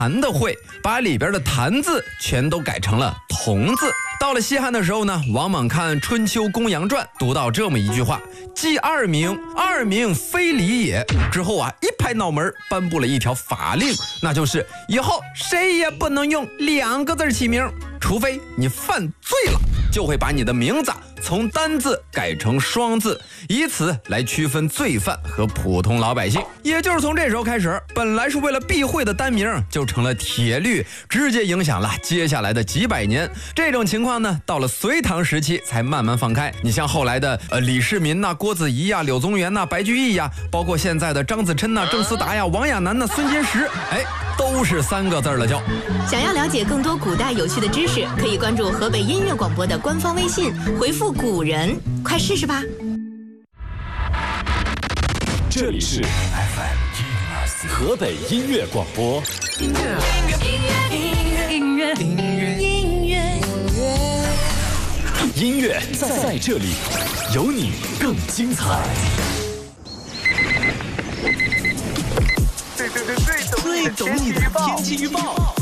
韩的会，把里边的谭字全都改成了童字。到了西汉的时候呢，王莽看《春秋公羊传》，读到这么一句话：记二名，二名非礼也。之后啊，一拍脑门，颁布了一条法令，那就是以后谁也不能用2个字起名，除非你犯罪了，就会把你的名字从单字改成双字，以此来区分罪犯和普通老百姓。也就是从这时候开始，本来是为了避讳的单名就成了铁律，直接影响了接下来的几百年。这种情况呢，到了隋唐时期才慢慢放开。你像后来的李世民呐、郭子仪呀、柳宗元呐、白居易呀，包括现在的张子琛呐、郑思达呀、王亚楠呐、孙金石，都是3个字了就。 想要了解更多古代有趣的知识，可以关注河北音乐广播的官方微信，回复古人，快试试吧。 这里是 FM 河北音乐广播。音乐在这里，有你更精彩。最懂你的天气预报。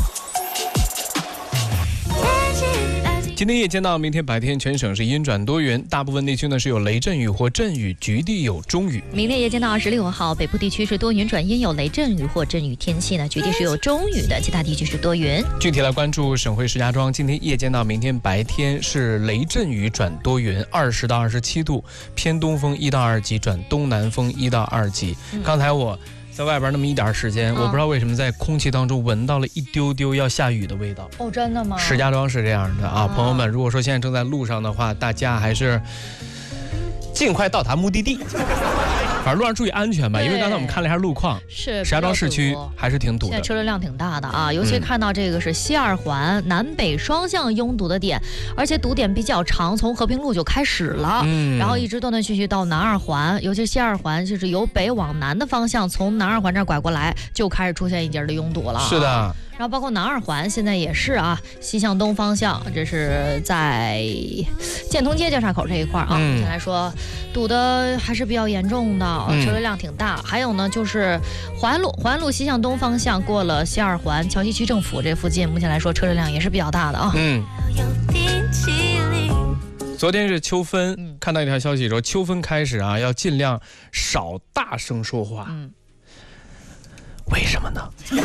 今天夜间到明天白天，全省是阴转多云，大部分地区呢是有雷阵雨或阵雨，局地有中雨。 明天夜间到26号，北部地区是多云转阴，有雷阵雨或阵雨天气呢，局地是有中雨的，其他地区是多云。 具体来关注省会石家庄，今天夜间到明天白天是雷阵雨转多云，20到27度，偏东风1到2级转东南风1到2级。刚才我在外边那么一点时间，我不知道为什么在空气当中闻到了一丢丢要下雨的味道。 哦，真的吗？ 石家庄是这样的啊，朋友们，如果说现在正在路上的话，大家还是尽快到达目的地。反正路上注意安全吧，因为刚才我们看了一下路况， 是石家庄市区还是挺堵的， 现在车流量挺大的啊，尤其看到这个是西二环南北双向拥堵的点，而且堵点比较长，从和平路就开始了，然后一直断断续续到南二环，尤其西二环就是由北往南的方向，从南二环这儿拐过来就开始出现一节的拥堵了。 是的。 然后包括南二环现在也是啊，西向东方向，这是在建通街交叉口这一块啊，目前来说堵的还是比较严重的，车流量挺大。还有呢，就是环安路西向东方向过了西二环桥西区政府这附近，目前来说车流量也是比较大的啊。 昨天是秋分，看到一条消息说秋分开始啊，要尽量少大声说话。为什么呢？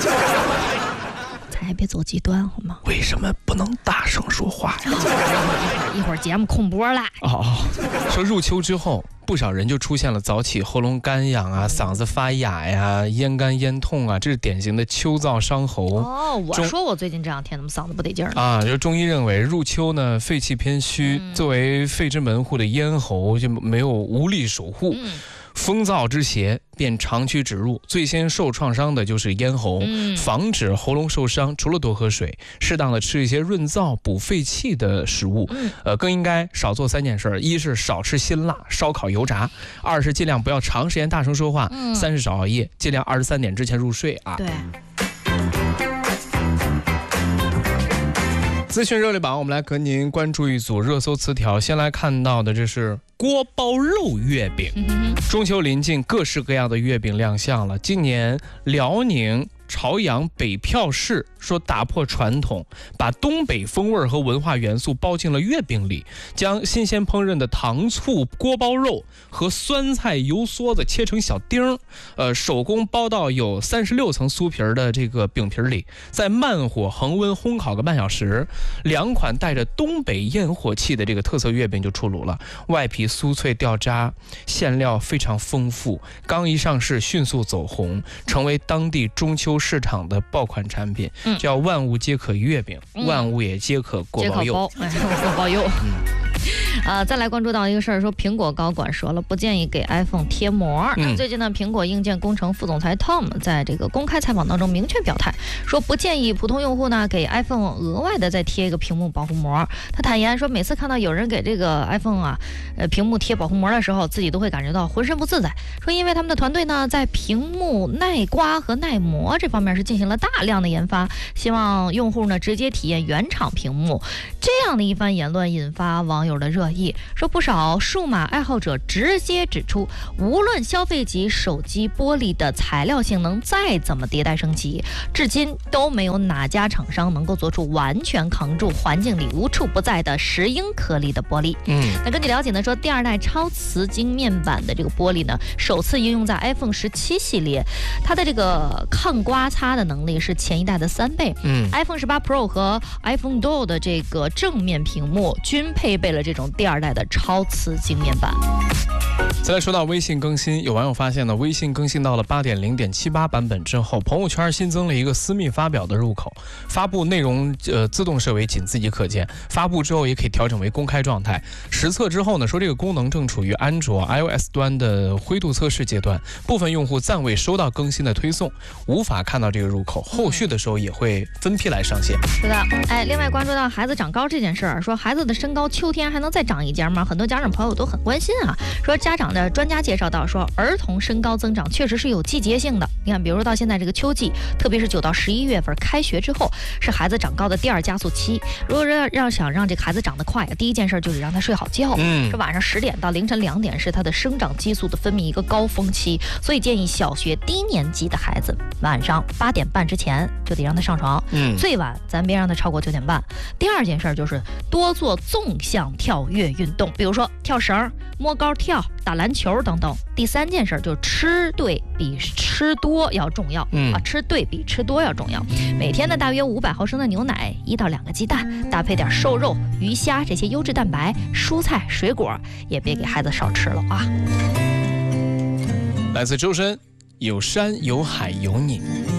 咱也别走极端好吗？ 为什么不能大声说话呀？ 一会儿节目空播啦。 说入秋之后，不少人就出现了早起喉咙干痒啊、嗓子发哑呀、咽干咽痛啊，这是典型的秋燥伤喉。 我说我最近这2天怎么嗓子不得劲儿啊？就中医认为入秋呢，肺气偏虚，作为肺之门户的咽喉就没有无力守护。风燥之邪便长驱直入，最先受创伤的就是咽喉。防止喉咙受伤，除了多喝水，适当的吃一些润燥补肺气的食物。更应该少做3件事：一是少吃辛辣、烧烤、油炸；二是尽量不要长时间大声说话；三是少熬夜，尽量23点之前入睡啊。 对。 资讯热力榜，我们来和您关注一组热搜词条。先来看到的这是锅包肉月饼。中秋临近，各式各样的月饼亮相了。今年辽宁朝阳北票市说打破传统，把东北风味和文化元素包进了月饼里，将新鲜烹饪的糖醋锅包肉和酸菜油梭子切成小丁手工包到有36层酥皮的这个饼皮里，在慢火恒温烘烤个半小时，2款带着东北烟火气的这个特色月饼就出炉了。外皮酥脆掉渣，馅料非常丰富，刚一上市迅速走红，成为当地中秋市场的爆款产品。叫万物皆可月饼，万物也皆可锅包肉。 锅包肉。再来关注到一个事儿，说苹果高管说了不建议给 iPhone 贴膜。最近呢，苹果硬件工程副总裁 Tom 在这个公开采访当中明确表态，说不建议普通用户呢给 iPhone 额外的再贴一个屏幕保护膜。他坦言说，每次看到有人给这个 iPhone 屏幕贴保护膜的时候，自己都会感觉到浑身不自在。说因为他们的团队呢在屏幕耐刮和耐磨这方面是进行了大量的研发，希望用户呢直接体验原厂屏幕。这样的一番言论引发网友的热热议，说不少数码爱好者直接指出，无论消费级手机玻璃的材料性能再怎么迭代升级，至今都没有哪家厂商能够做出完全扛住环境里无处不在的10英颗粒的玻璃。那根据了解呢，说第2代超瓷晶面板的这个玻璃呢，首次应用在 iPhone 17系列，它的这个抗刮擦的能力是前一代的3倍。iPhone 18 Pro 和 iPhone Duo 的这个正面屏幕均配备了这种第2代的超瓷晶面板。 再来说到微信更新，有网友发现呢，微信更新到了 8.0.78 版本之后，朋友圈新增了一个私密发表的入口，发布内容自动设为仅自己可见，发布之后也可以调整为公开状态。实测之后呢，说这个功能正处于安卓、iOS 端的灰度测试阶段，部分用户暂未收到更新的推送，无法看到这个入口，后续的时候也会分批来上线。 是的，另外关注到孩子长高这件事儿，说孩子的身高秋天还能再长一截吗？很多家长朋友都很关心啊。说家长的专家介绍到，说儿童身高增长确实是有季节性的。你看，比如到现在这个秋季，特别是9到11月份开学之后，是孩子长高的第2加速期。如果想让这个孩子长得快，第一件事就是让他睡好觉。这晚上10点到凌晨2点是他的生长激素的分泌一个高峰期，所以建议小学低年级的孩子晚上8点半之前就得让他上床。最晚咱别让他超过9点半。第2件事就是多做纵向跳跃运动，比如说跳绳、摸高跳、打篮球等等。第3件事就是吃对比吃多要重要。吃对比吃多要重要。每天呢大约500毫升的牛奶，1到2个鸡蛋，搭配点瘦肉、鱼虾这些优质蛋白，蔬菜水果也别给孩子少吃了啊。 来自周深，有山有海有你。